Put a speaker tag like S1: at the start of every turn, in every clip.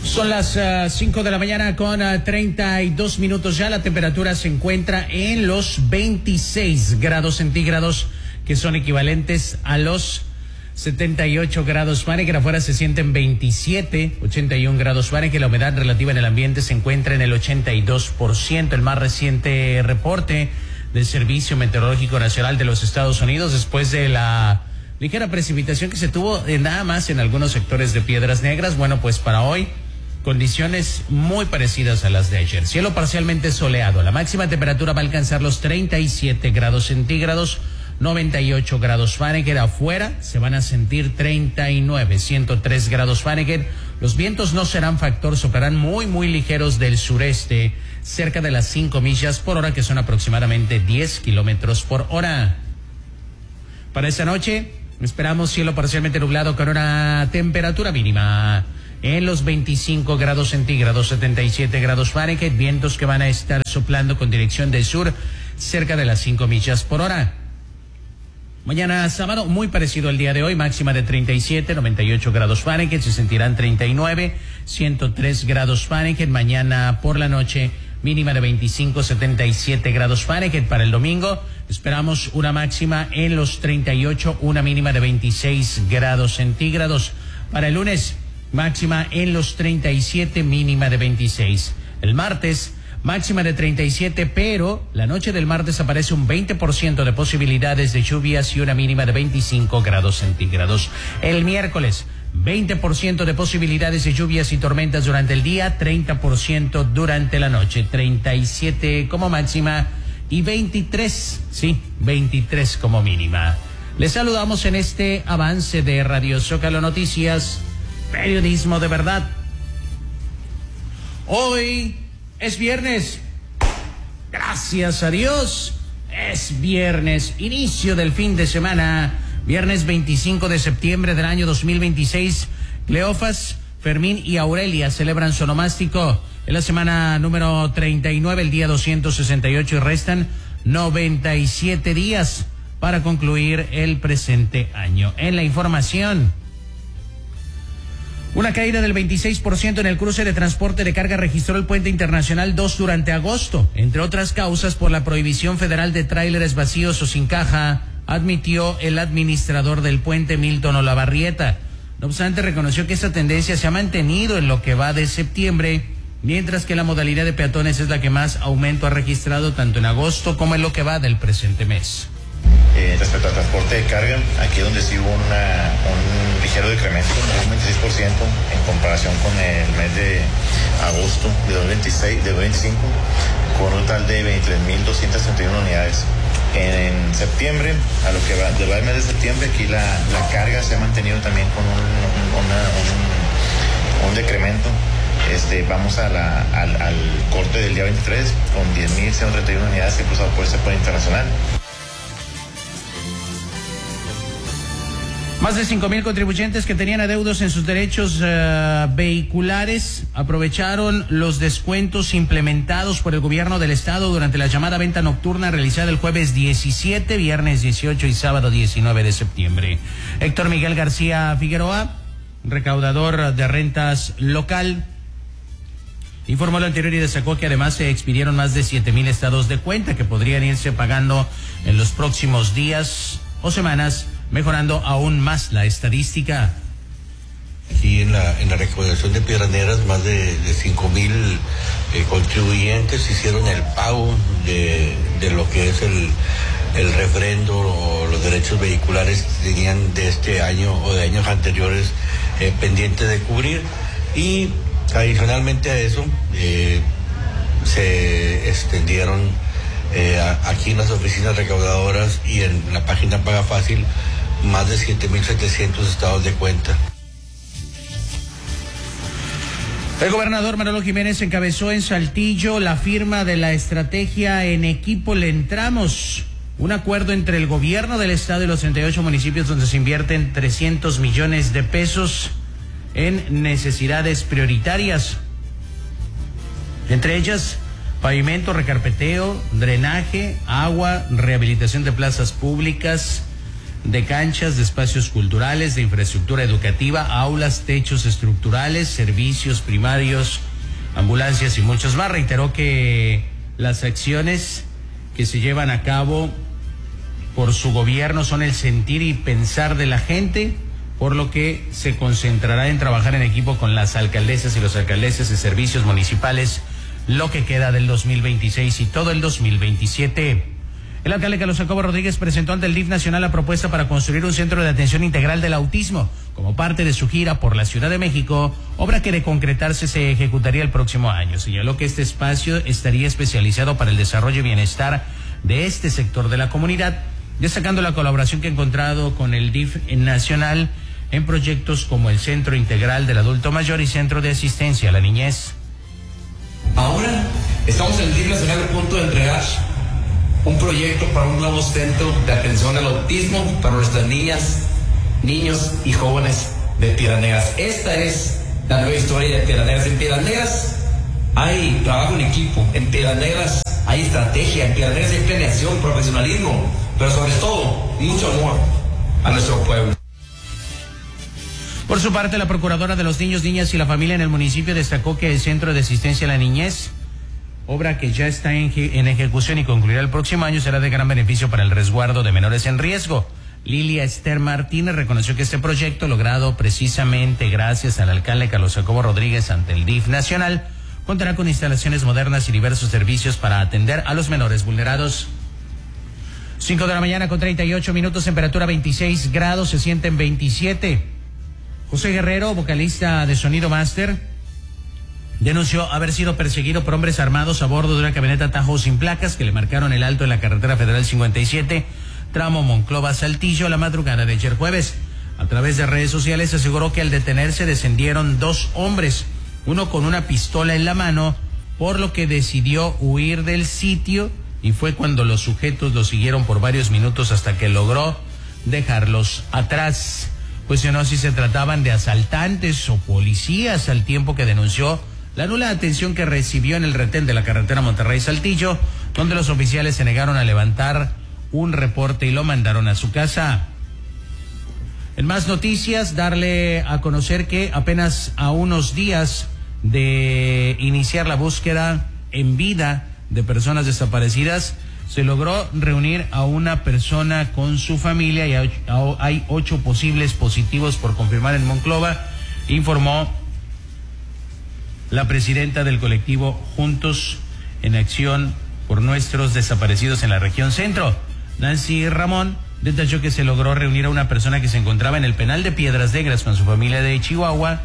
S1: Son las 5 de la mañana con 32 minutos ya. La temperatura se encuentra en los 26 grados centígrados, que son equivalentes a los 78 grados Fahrenheit. Afuera se sienten 27, 81 grados Fahrenheit. La humedad relativa en el ambiente se encuentra en el 82%. El más reciente reporte del Servicio Meteorológico Nacional de los Estados Unidos, después de la ligera precipitación que se tuvo nada más en algunos sectores de Piedras Negras. Bueno, pues para hoy, condiciones muy parecidas a las de ayer. Cielo parcialmente soleado. La máxima temperatura va a alcanzar los 37 grados centígrados, 98 grados Fahrenheit. Afuera se van a sentir 39, 103 grados Fahrenheit. Los vientos no serán factor, soplarán muy ligeros del sureste, cerca de las 5 millas por hora, que son aproximadamente 10 kilómetros por hora. Para esta noche esperamos cielo parcialmente nublado con una temperatura mínima en los 25 grados centígrados, 77 grados Fahrenheit, vientos que van a estar soplando con dirección del sur, cerca de las 5 millas por hora. Mañana sábado, muy parecido al día de hoy, máxima de 37, 98 grados Fahrenheit, se sentirán 39, 103 grados Fahrenheit. Mañana por la noche, mínima de 25, 77 grados Fahrenheit. Para el domingo, esperamos una máxima en los 38, una mínima de 26 grados centígrados. Para el lunes, máxima en los 37, mínima de 26. El martes, máxima de 37, pero la noche del martes aparece un 20% de posibilidades de lluvias y una mínima de 25 grados centígrados. El miércoles, 20% de posibilidades de lluvias y tormentas durante el día, 30% durante la noche, 37 como máxima y 23 como mínima. Les saludamos en este avance de Radio Zócalo Noticias, periodismo de verdad. Hoy es viernes. Gracias a Dios. Es viernes, inicio del fin de semana. Viernes 25 de septiembre del año 2026. Cleofas, Fermín y Aurelia celebran su onomástico en la semana número 39, el día 268, y restan 97 días para concluir el presente año. En la información, una caída del 26% en el cruce de transporte de carga registró el Puente Internacional 2 durante agosto, entre otras causas por la prohibición federal de tráileres vacíos o sin caja, admitió el administrador del puente, Milton Olavarrieta. No obstante, reconoció que esta tendencia se ha mantenido en lo que va de septiembre, mientras que la modalidad de peatones es la que más aumento ha registrado tanto en agosto como en lo que va del presente mes.
S2: Respecto al transporte de carga, aquí donde sí hubo un ligero decremento, un 26% en comparación con el mes de agosto de 2025, con un total de 23.231 unidades. En septiembre, a lo que va del mes de septiembre, aquí la carga se ha mantenido también con un decremento. Vamos al corte del día 23 con 10.131 unidades que cruzado por este puente internacional.
S1: Más de 5,000 contribuyentes que tenían adeudos en sus derechos vehiculares aprovecharon los descuentos implementados por el gobierno del estado durante la llamada venta nocturna realizada el jueves 17, viernes 18 y sábado 19 de septiembre. Héctor Miguel García Figueroa, recaudador de rentas local, informó lo anterior y destacó que además se expidieron más de 7,000 estados de cuenta que podrían irse pagando en los próximos días o semanas, mejorando aún más la estadística.
S3: Aquí en la recaudación de Piedras Negras, más de 5,000 contribuyentes hicieron el pago de lo que es el refrendo o los derechos vehiculares que tenían de este año o de años anteriores pendientes de cubrir. Y adicionalmente a eso, se extendieron aquí en las oficinas recaudadoras y en la página Paga Fácil más de 7,700 estados de cuenta.
S1: El gobernador Manolo Jiménez encabezó en Saltillo la firma de la estrategia En Equipo Le Entramos, un acuerdo entre el gobierno del estado y los 38 municipios donde se invierten 300 millones de pesos en necesidades prioritarias, entre ellas pavimento, recarpeteo, drenaje, agua, rehabilitación de plazas públicas, de canchas, de espacios culturales, de infraestructura educativa, aulas, techos estructurales, servicios primarios, ambulancias y muchos más. Reiteró que las acciones que se llevan a cabo por su gobierno son el sentir y pensar de la gente, por lo que se concentrará en trabajar en equipo con las alcaldesas y los alcaldes de servicios municipales lo que queda del 2026 y todo el 2027. El alcalde Carlos Jacobo Rodríguez presentó ante el DIF nacional la propuesta para construir un centro de atención integral del autismo como parte de su gira por la Ciudad de México, obra que de concretarse se ejecutaría el próximo año. Señaló que este espacio estaría especializado para el desarrollo y bienestar de este sector de la comunidad, destacando la colaboración que ha encontrado con el DIF nacional en proyectos como el Centro Integral del Adulto Mayor y Centro de Asistencia a la Niñez.
S4: Ahora estamos en el DIF nacional a punto de entregar un proyecto para un nuevo centro de atención al autismo para nuestras niñas, niños y jóvenes de Piedras Negras. Esta es la nueva historia de Piedras Negras. En Piedras Negras hay trabajo en equipo, en Piedras Negras hay estrategia, en Piedras Negras hay planeación, profesionalismo, pero sobre todo mucho amor a nuestro pueblo.
S1: Por su parte, la procuradora de los niños, niñas y la familia en el municipio destacó que el Centro de Asistencia a la Niñez, obra que ya está en ejecución y concluirá el próximo año, será de gran beneficio para el resguardo de menores en riesgo. Lilia Esther Martínez reconoció que este proyecto, logrado precisamente gracias al alcalde Carlos Jacobo Rodríguez ante el DIF nacional, contará con instalaciones modernas y diversos servicios para atender a los menores vulnerados. 5 de la mañana con 38 minutos, temperatura 26 grados, se sienten 27. José Guerrero, vocalista de Sonido Master, denunció haber sido perseguido por hombres armados a bordo de una camioneta Tajo sin placas que le marcaron el alto en la carretera federal 57, tramo Monclova-Saltillo, la madrugada de ayer jueves. A través de redes sociales aseguró que al detenerse descendieron 2 hombres, uno con una pistola en la mano, por lo que decidió huir del sitio y fue cuando los sujetos lo siguieron por varios minutos hasta que logró dejarlos atrás. Cuestionó si se trataban de asaltantes o policías, al tiempo que denunció la nula atención que recibió en el retén de la carretera Monterrey-Saltillo, donde los oficiales se negaron a levantar un reporte y lo mandaron a su casa. En más noticias, darle a conocer que apenas a unos días de iniciar la búsqueda en vida de personas desaparecidas, se logró reunir a una persona con su familia y hay 8 posibles positivos por confirmar en Monclova, informó la presidenta del colectivo Juntos en Acción por Nuestros Desaparecidos en la región centro. Nancy Ramón detalló que se logró reunir a una persona que se encontraba en el penal de Piedras Negras con su familia de Chihuahua,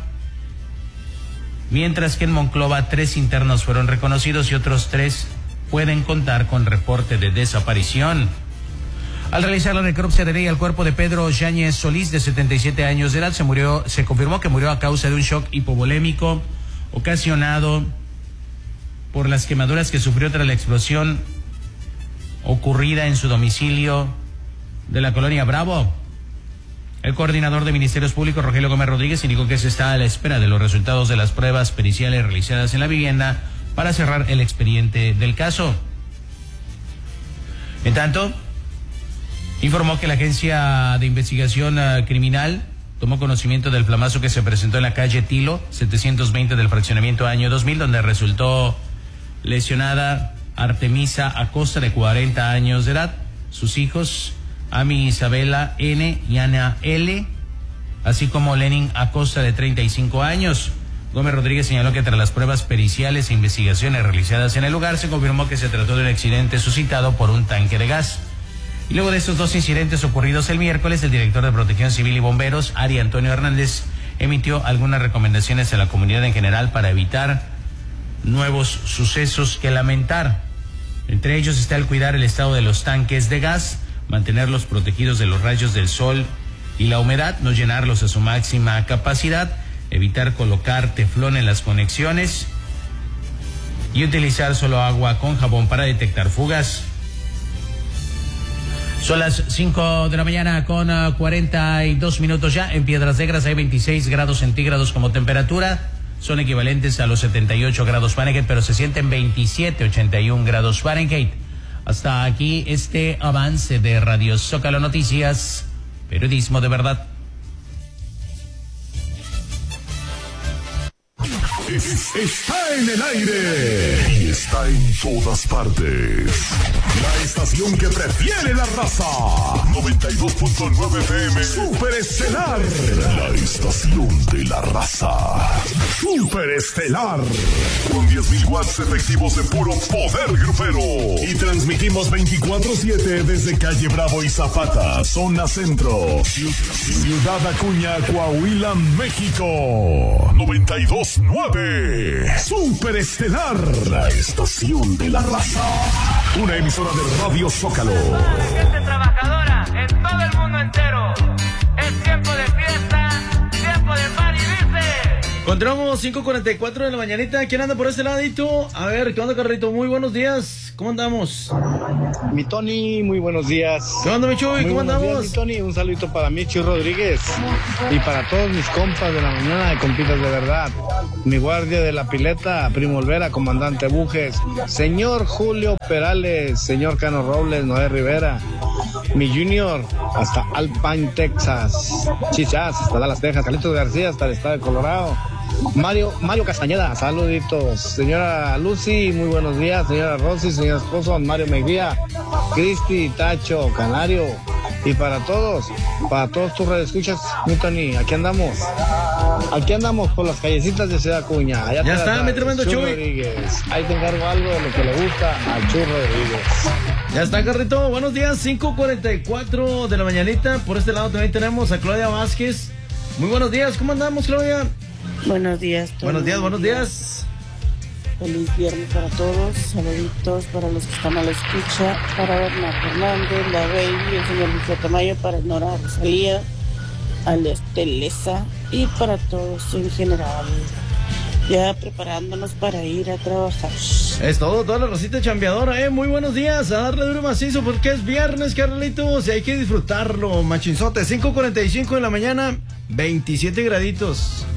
S1: mientras que en Monclova 3 internos fueron reconocidos y otros 3 pueden contar con reporte de desaparición. Al realizar la necropsia de ley al cuerpo de Pedro Yáñez Solís, de 77 años de edad, se confirmó que murió a causa de un shock hipovolémico ocasionado por las quemaduras que sufrió tras la explosión ocurrida en su domicilio de la colonia Bravo. El coordinador de Ministerios Públicos, Rogelio Gómez Rodríguez, indicó que se está a la espera de los resultados de las pruebas periciales realizadas en la vivienda para cerrar el expediente del caso. En tanto, informó que la Agencia de Investigación Criminal tomó conocimiento del flamazo que se presentó en la calle Tilo 720 del fraccionamiento año 2000, donde resultó lesionada Artemisa Acosta, de 40 años de edad, sus hijos Ami Isabela N y Ana L, así como Lenin Acosta, de 35 años. Gómez Rodríguez señaló que tras las pruebas periciales e investigaciones realizadas en el lugar, se confirmó que se trató de un accidente suscitado por un tanque de gas. Y luego de estos 2 incidentes ocurridos el miércoles, el director de Protección Civil y Bomberos, Ari Antonio Hernández, emitió algunas recomendaciones a la comunidad en general para evitar nuevos sucesos que lamentar. Entre ellos está el cuidar el estado de los tanques de gas, mantenerlos protegidos de los rayos del sol y la humedad, no llenarlos a su máxima capacidad, evitar colocar teflón en las conexiones y utilizar solo agua con jabón para detectar fugas. Son las 5 de la mañana con 42 minutos ya. En Piedras Negras hay 26 grados centígrados como temperatura. Son equivalentes a los 78 grados Fahrenheit, pero se sienten 27, 81 grados Fahrenheit. Hasta aquí este avance de Radio Zócalo Noticias. Periodismo de verdad.
S5: Está en el aire y está en todas partes. La estación que prefiere la raza. 92.9 FM. Superestelar. La estación de la raza. Superestelar. Con 10.000 watts efectivos de puro poder grupero. Y transmitimos 24/7 desde Calle Bravo y Zapata, zona centro. Ciudad Acuña, Coahuila, México. 92.9. Superestelar, la estación de la raza. Una emisora de Radio Zócalo.
S6: Gente trabajadora en todo el mundo entero. Es tiempo de fiesta, tiempo de party, dice.
S1: Encontramos 5:44 de la mañanita. ¿Quién anda por este ladito? A ver, ¿qué onda, Carrito? Muy buenos días. ¿Cómo andamos?
S7: Mi Tony, muy buenos días.
S1: ¿Qué onda, mi Chuy? ¿Cómo andamos?
S7: Días, mi Tony, un saludito para mí, Chuy Rodríguez. Y para todos mis compas de la mañana, de compitas de verdad. Mi guardia de la pileta, Primo Olvera, comandante Bujes. Señor Julio Perales, señor Cano Robles, Noé Rivera. Mi Junior, hasta Alpine, Texas. Chichas, hasta Dallas, Texas. Carlitos García, hasta el estado de Colorado. Mario Castañeda, saluditos. Señora Lucy, muy buenos días. Señora Rosy, señor esposo, Mario Mejía, Cristi, Tacho, Canario. Y para todos tus radioescuchas, mi Tony, aquí andamos por las callecitas de Ciudad Acuña. Allá
S1: ya está, mi tremendo Chuy
S7: Rodríguez. Ahí te encargo algo de lo que le gusta a Chuy Rodríguez.
S1: Ya está, Carrito. Buenos días, 5:44 de la mañanita. Por este lado también tenemos a Claudia Vázquez. Muy buenos días, ¿cómo andamos, Claudia?
S8: Buenos días, Tony.
S1: Buenos días.
S8: Feliz viernes para todos. Saluditos para los que están a la escucha. Para Bernardo Fernández, la Baby, el señor Luis Tamayo, para Nora Rosalía, Alex Telesa y para todos en general. Ya preparándonos para ir a trabajar.
S1: Es todo, toda la racita chambeadora, Muy buenos días, a darle duro macizo porque es viernes, Carlitos, y hay que disfrutarlo, machinzote. 5:45 de la mañana, 27 graditos.